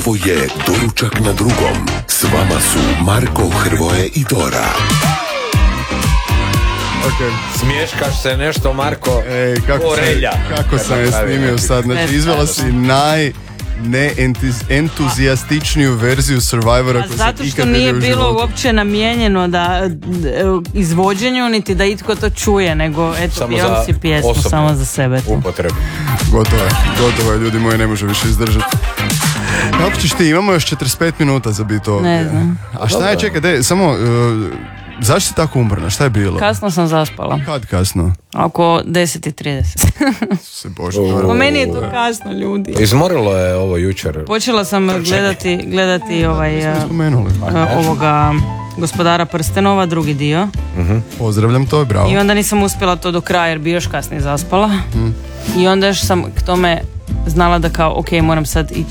Ovo je Doručak na drugom. S vama su Marko, Hrvoje i Dora. Okay. Smješkaš se nešto, Marko. Kako sam je snimio sad? Znači, izvela si neentuzijastičniju verziju Survivora koju sam zato što ikad nije vidio u bilo životu. uopće namijenjeno da izvođenju, niti da itko to čuje, nego eto, pijam si pjesmu samo za sebe. Upotrebu. Gotovo je, ljudi moji, ne može više izdržati. Kako ćeš ti, imamo još 45 minuta za biti ovdje. Ne znam. A šta je, čekaj, samo... zašto si tako umorna? Šta je bilo? Kasno sam zaspala. Kad kasno? Oko 10:30. Se Bože. Po meni je to kasno, ljudi. Izmorilo je ovo jučer. Počela sam gledati ovoga Gospodara prstenova, drugi dio. Pozdravljam to, bravo. I onda nisam uspjela to do kraja jer bi još kasnije zaspala. I onda još sam k tome znala da kao, ok, moram sad ići